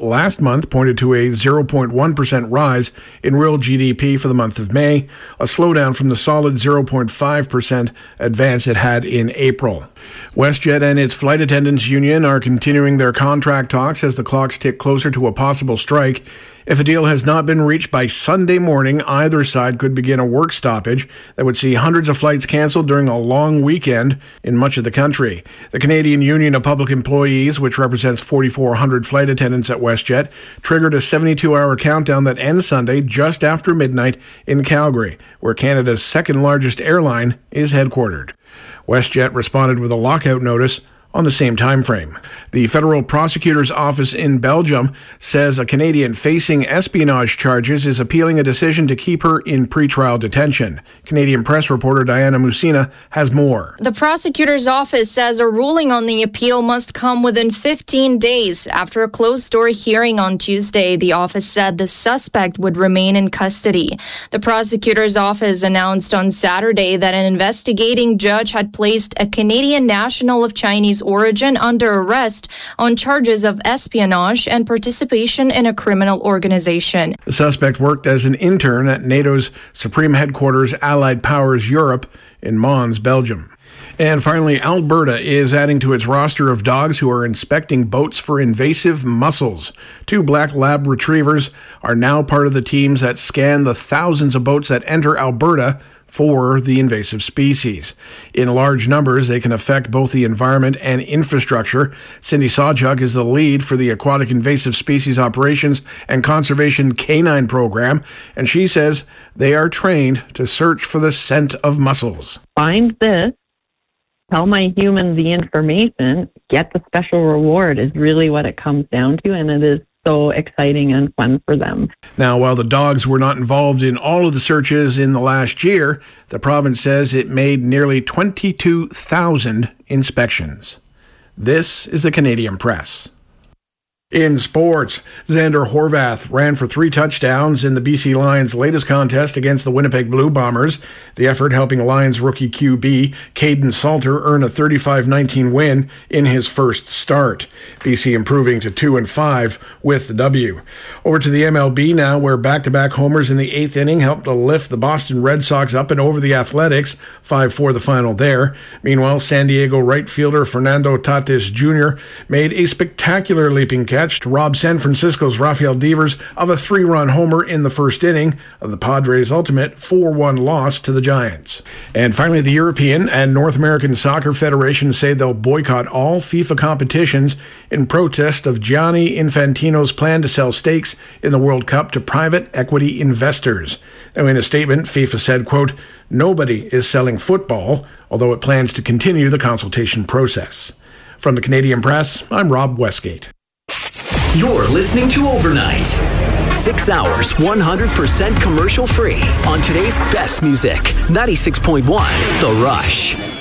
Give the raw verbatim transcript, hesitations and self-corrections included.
last month pointed to a zero point one percent rise in real G D P for the month of May, a slowdown from the solid zero point five percent advance it had in April. WestJet and its flight attendants union are continuing their contract talks as the clocks tick closer to a possible strike. If a deal has not been reached by Sunday morning, either side could begin a work stoppage that would see hundreds of flights canceled during a long weekend in much of the country. The Canadian Union of Public Employees, which represents four thousand four hundred flight attendants at WestJet, triggered a seventy-two hour countdown that ends Sunday just after midnight in Calgary, where Canada's second largest airline is headquartered. WestJet responded with a lockout notice on the same time frame. The federal prosecutor's office in Belgium says a Canadian facing espionage charges is appealing a decision to keep her in pretrial detention. Canadian press reporter Diana Musina has more. The prosecutor's office says a ruling on the appeal must come within fifteen days. After a closed-door hearing on Tuesday, the office said the suspect would remain in custody. The prosecutor's office announced on Saturday that an investigating judge had placed a Canadian national of Chinese origin under arrest on charges of espionage and participation in a criminal organization. The suspect worked as an intern at NATO's Supreme Headquarters Allied Powers Europe in Mons, Belgium. And finally, Alberta is adding to its roster of dogs who are inspecting boats for invasive mussels. Two black lab retrievers are now part of the teams that scan the thousands of boats that enter Alberta for the invasive species. In large numbers, they can affect both the environment and infrastructure. Cindy Sawchuk is the lead for the Aquatic Invasive Species Operations and Conservation Canine Program, and she says they are trained to search for the scent of mussels. Find this, tell my human the information, get the special reward is really what it comes down to, and it is so exciting and fun for them. Now, while the dogs were not involved in all of the searches in the last year, the province says it made nearly twenty-two thousand inspections. This is the Canadian Press. In sports, Xander Horvath ran for three touchdowns in the B C Lions' latest contest against the Winnipeg Blue Bombers, the effort helping Lions rookie Q B Caden Salter earn a thirty-five nineteen win in his first start. B C improving to two and five with the W. Over to the M L B now, where back-to-back homers in the eighth inning helped to lift the Boston Red Sox up and over the Athletics, five four the final there. Meanwhile, San Diego right fielder Fernando Tatis Junior made a spectacular leaping catch to rob San Francisco's Rafael Devers of a three-run homer in the first inning of the Padres' ultimate four one loss to the Giants. And finally, the European and North American Soccer Federations say they'll boycott all FIFA competitions in protest of Gianni Infantino's plan to sell stakes in the World Cup to private equity investors. Now, in a statement, FIFA said, quote, "Nobody is selling football, although it plans to continue the consultation process." From the Canadian Press, I'm Rob Westgate. You're listening to Overnight. Six hours, one hundred percent commercial free on today's best music. ninety-six point one The Rush.